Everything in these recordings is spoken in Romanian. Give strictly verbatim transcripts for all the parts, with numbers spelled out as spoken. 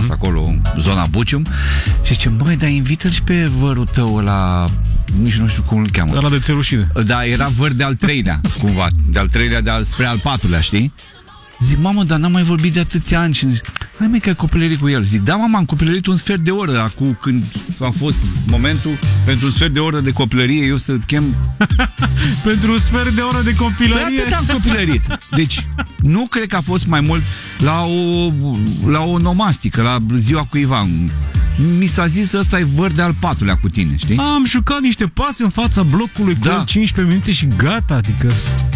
rămas uh-huh. acolo, zona Bucium, și zice, băi, dar invită-l și pe vărul tău la... nici nu știu cum îl cheamă. Ăla de țelușine. Da, era văr de al treilea, cumva, de al treilea de al, spre al patrulea, știi? Zic, mamă, dar n-am mai vorbit de atâția ani și... Hai mă, că ai copilărit cu el. Zic, da, mama, am copilărit un sfert de oră acum când a fost momentul pentru un sfert de oră de copilărie, eu să chem... Pentru un sfert de oră de copilărie? Păi atât am copilărit. Deci, nu cred că a fost mai mult la o, la o nomastică, la ziua cuiva. Mi s-a zis, ăsta e văr de al patrulea cu tine, știi? Am jucat niște pase în fața blocului cu da. el cincisprezece minute și gata, adică...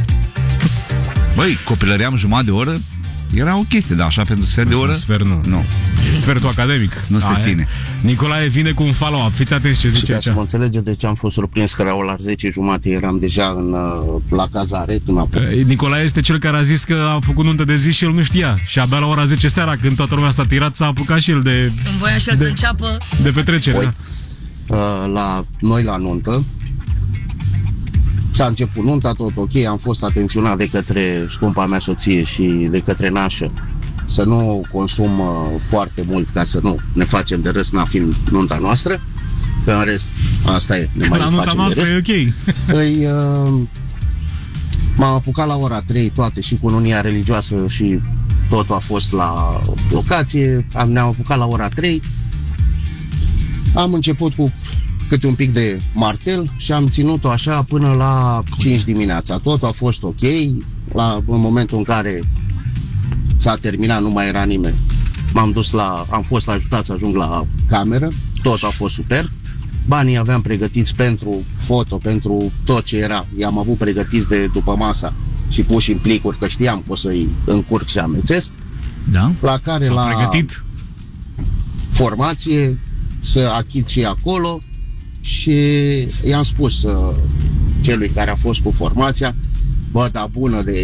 Băi, copilăream jumătate de oră, era o chestie, dar așa pentru sfert de oră? Sfert nu. Nu. Sfertul academic. Nu se ține. Nicolae vine cu un follow-up. Fiți atenți ce zice aici. Și ca să mă înțelege de ce am fost surprins că erau la zece jumate, eram deja în, la cazare. Nicolae este cel care a zis că a făcut nuntă de zi și el nu știa. Și abia la ora zece seara, când toată lumea s-a tirat, s-a apucat și el de... Când voia și el de, să înceapă... De petrecere. Păi, la noi la nuntă s-a început nunta, tot ok, am fost atenționat de către scumpa mea soție și de către nașă să nu consum uh, foarte mult ca să nu ne facem de râs, n-a fiind nunta noastră, că în rest, asta e, ne mai la nunta facem noastră de râs. E ok. Păi, uh, m-am apucat la ora trei, toate, și cununia religioasă și totul a fost la locație, am, ne-am apucat la ora trei, am început cu câte un pic de martel și am ținut-o așa până la cinci dimineața. Totul a fost ok, la, în momentul în care s-a terminat, nu mai era nimeni. M-am dus la, am fost ajutat să ajung la cameră, tot a fost super. Banii aveam pregătiți pentru foto, pentru tot ce era. I-am avut pregătiți de după masa și puși în plicuri, că știam că o să-i încurc și amețesc. Da? La care S-a la pregătit formație să achit și acolo și i-am spus uh, celui care a fost cu formația, bă, da bună de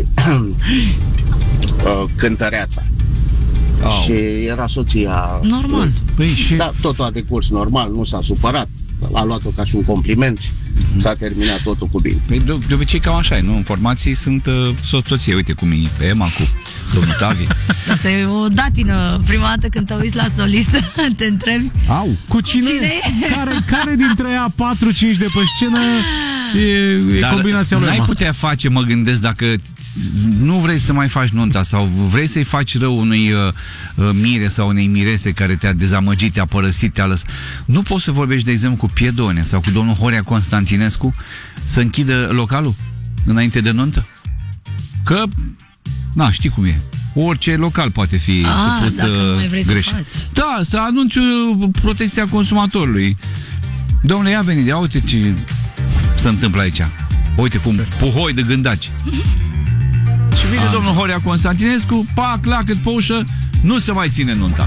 uh, cântăreața. Oh. Și era soția... Normal. Păi și... Da, totul a decurs normal, nu s-a supărat, a luat-o ca și un compliment și mm-hmm. s-a terminat totul cu bine. Păi de, de obicei cam așa e, nu? În formații sunt uh, so- soție, uite cum e pe Emma cu domnul Tavi. Asta e o datină. Prima dată când te uiți la solistă, te întrebi Au, cu cine? cine e? Care, care dintre ea patru cinci de pe scenă e, e dar combinația lui n-ai Emma? putea face, mă gândesc, dacă nu vrei să mai faci nunta sau vrei să-i faci rău unui uh, uh, mire sau unei mirese care te-a dezamăgit, te-a părăsit, te-a lăsat. Nu poți să vorbești, de exemplu, cu Piedone sau cu domnul Horea Constantinescu să închidă localul înainte de nuntă? Că, na, știi cum e. Orice local poate fi A, supus dacă nu mai vrei greș. să faci. Da, să anunți protecția consumatorului. Domnule, ia veni, ia uite ce se întâmplă aici. Uite cum, puhoi de gândaci. Și vine A. domnul Horea Constantinescu, pac, la cât pe ușă, nu se mai ține nunta.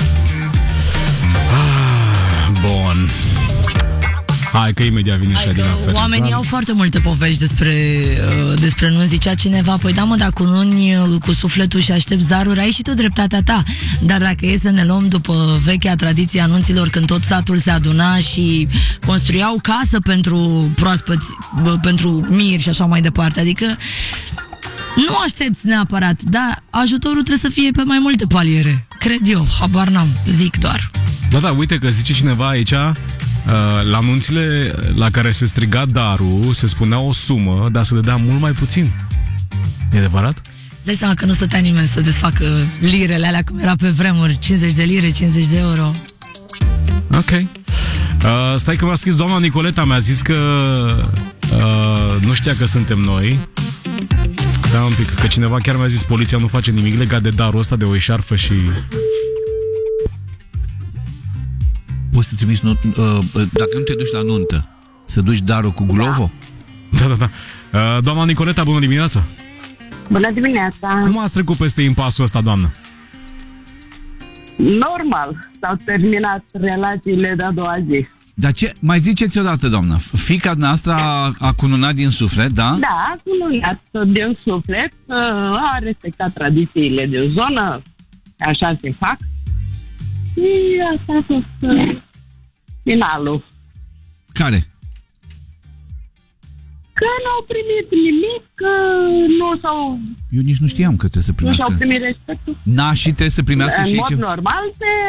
Ah, bun. Hai că imediat vine și Adina Ferenț. Oamenii au foarte multe povești despre, uh, despre nunți. Zicea cineva, păi da mă, dacă nuni uh, cu sufletul și aștepți daruri, ai și tu dreptatea ta. Dar dacă e să ne luăm după vechea tradiție a nunților, când tot satul se aduna și construiau casă pentru proaspăți, uh, pentru miri și așa mai departe, adică nu aștepți neapărat, dar ajutorul trebuie să fie pe mai multe paliere. Cred eu, habar n-am, zic doar. Da, da, uite că zice cineva aici, la nunțile la care se striga darul, se spunea o sumă, dar se dădea mult mai puțin. E adevărat? Dai seama că nu stătea nimeni să desfacă lirele alea cum era pe vremuri, cincizeci de lire, cincizeci de euro. Ok. Uh, stai că m-a scris doamna Nicoleta, mi-a zis că uh, nu știa că suntem noi. Da, un pic, că cineva chiar mi-a zis, poliția nu face nimic legat de darul ăsta, de o eșarfă și... Poți să trimiți not, uh, dacă nu te duci la nuntă, să duci darul cu Glovo? Da, da, da. Uh, doamna Nicoleta, bună dimineața! Bună dimineața! Cum ați trecut peste impasul ăsta, doamnă? Normal, s-au terminat relațiile de a doua zi. Dar ce, mai ziceți odată, doamnă, fiica noastră a, a cununat din suflet, da? Da, a cununat din suflet, a respectat tradițiile din zonă, așa se fac. Și asta a fost uh, finalul. Care? Că n-au primit nimic, că nu s-au... Eu nici nu știam că trebuie să Nu primească. și-au primit respectul. Nașii trebuie să primească în și mod ce... normal, pe